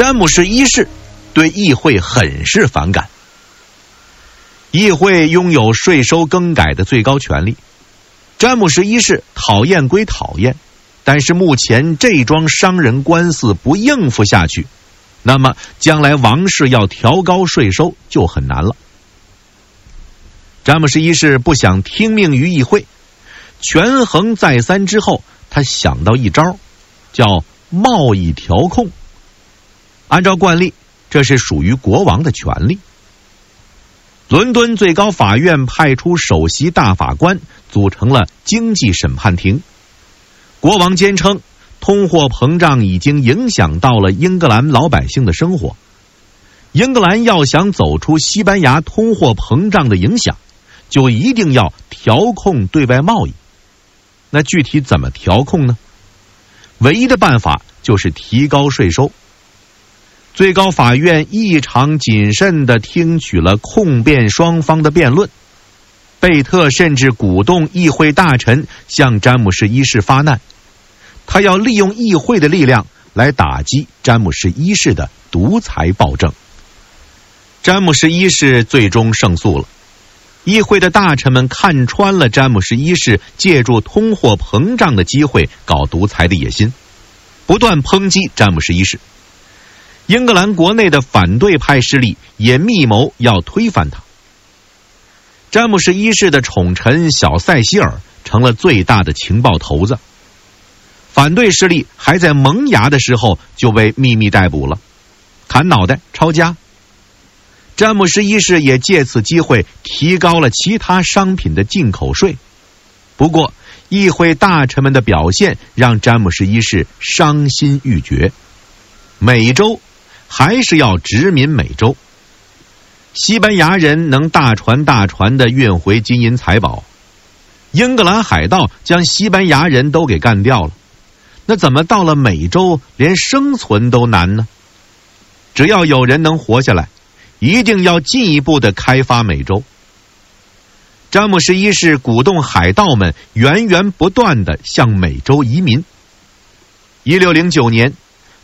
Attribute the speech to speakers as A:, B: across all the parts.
A: 詹姆士一世对议会很是反感。议会拥有税收更改的最高权力，詹姆士一世讨厌归讨厌，但是目前这桩商人官司不应付下去，那么将来王室要调高税收就很难了。詹姆士一世不想听命于议会，权衡再三之后，他想到一招，叫贸易调控。按照惯例，这是属于国王的权利。伦敦最高法院派出首席大法官，组成了经济审判庭。国王坚称，通货膨胀已经影响到了英格兰老百姓的生活。英格兰要想走出西班牙通货膨胀的影响，就一定要调控对外贸易。那具体怎么调控呢？唯一的办法就是提高税收。最高法院异常谨慎地听取了控辩双方的辩论，贝特甚至鼓动议会大臣向詹姆士一世发难，他要利用议会的力量来打击詹姆士一世的独裁暴政。詹姆士一世最终胜诉了，议会的大臣们看穿了詹姆士一世借助通货膨胀的机会搞独裁的野心，不断抨击詹姆士一世。英格兰国内的反对派势力也密谋要推翻他。詹姆士一世的宠臣小塞西尔成了最大的情报头子，反对势力还在萌芽的时候就被秘密逮捕了，砍脑袋抄家。詹姆士一世也借此机会提高了其他商品的进口税。不过议会大臣们的表现让詹姆士一世伤心欲绝，美洲还是要殖民美洲。西班牙人能大船大船地运回金银财宝，英格兰海盗将西班牙人都给干掉了，那怎么到了美洲连生存都难呢？只要有人能活下来，一定要进一步地开发美洲。詹姆士一世鼓动海盗们源源不断地向美洲移民。1609年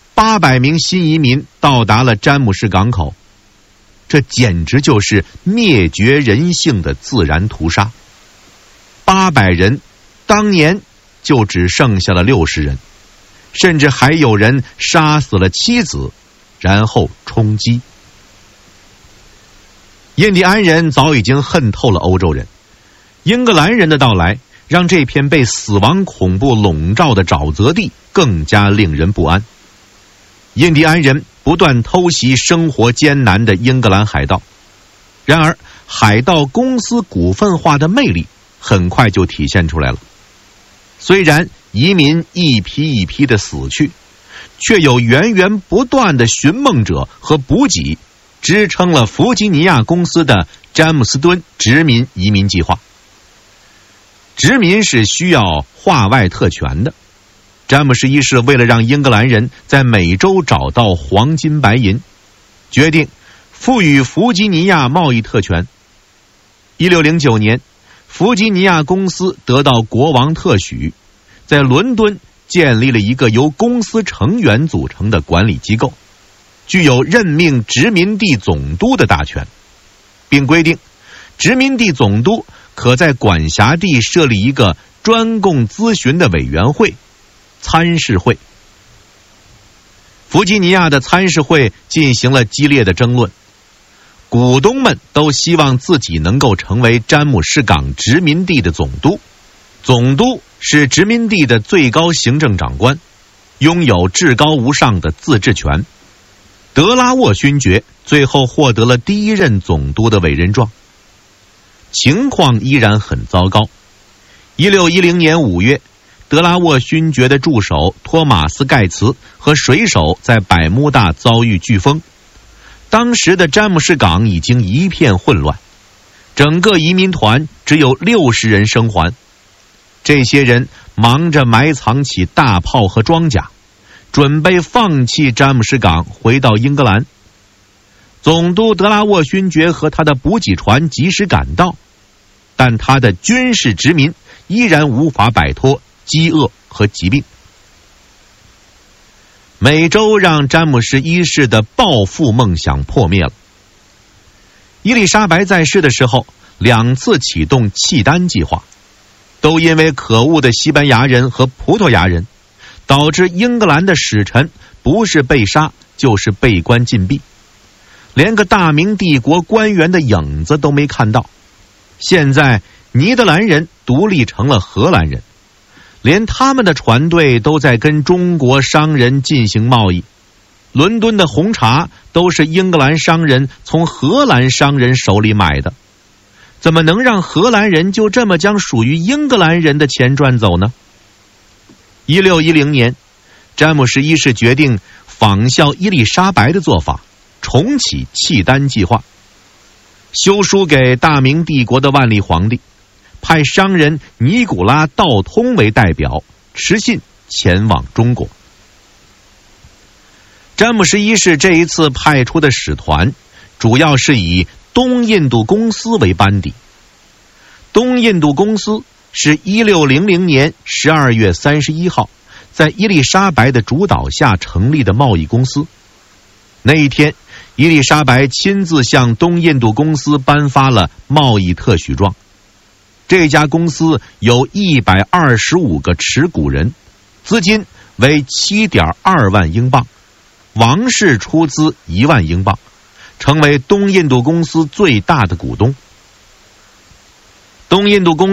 A: 800名新移民到达了詹姆士港口，这简直就是灭绝人性的自然屠杀。800人，当年就只剩下了60人，甚至还有人杀死了妻子，然后充饥。印第安人早已经恨透了欧洲人，英格兰人的到来让这片被死亡恐怖笼罩的沼泽地更加令人不安。印第安人不断偷袭生活艰难的英格兰海盗，然而海盗公司股份化的魅力很快就体现出来了。虽然移民一批一批的死去，却有源源不断的寻梦者和补给支撑了弗吉尼亚公司的詹姆斯敦殖民移民计划。殖民是需要化外特权的，詹姆士一世为了让英格兰人在美洲找到黄金白银，决定赋予弗吉尼亚贸易特权。1609年，弗吉尼亚公司得到国王特许，在伦敦建立了一个由公司成员组成的管理机构，具有任命殖民地总督的大权，并规定殖民地总督可在管辖地设立一个专供咨询的委员会——参事会。弗吉尼亚的参事会进行了激烈的争论，股东们都希望自己能够成为詹姆士港殖民地的总督。总督是殖民地的最高行政长官，拥有至高无上的自治权。德拉沃勋爵最后获得了第一任总督的委任状。情况依然很糟糕。1610年5月，德拉沃勋爵的助手托马斯·盖茨和水手在百慕大遭遇飓风，当时的詹姆士港已经一片混乱，整个移民团只有60人生还。这些人忙着埋藏起大炮和装甲，准备放弃詹姆士港回到英格兰。总督德拉沃勋爵和他的补给船及时赶到，但他的军事殖民依然无法摆脱饥饿和疾病。 美洲让詹姆士一世的暴富梦想破灭了。伊丽莎白在世的时候2次启动契丹计划，都因为可恶的西班牙人和葡萄牙人，导致英格兰的使臣不是被杀就是被关禁闭，连个大明帝国官员的影子都没看到。现在尼德兰人独立成了荷兰人，连他们的船队都在跟中国商人进行贸易，伦敦的红茶都是英格兰商人从荷兰商人手里买的，怎么能让荷兰人就这么将属于英格兰人的钱赚走呢？1610年，詹姆士一世决定仿效伊丽莎白的做法，重启契丹计划，修书给大明帝国的万历皇帝，派商人尼古拉道通为代表，持信前往中国。詹姆士一世这一次派出的使团主要是以东印度公司为班底。东印度公司是1600年12月31号在伊丽莎白的主导下成立的贸易公司。那一天，伊丽莎白亲自向东印度公司颁发了贸易特许状。这家公司有125个持股人，资金为7.2万英镑，王室出资1万英镑，成为东印度公司最大的股东。东印度公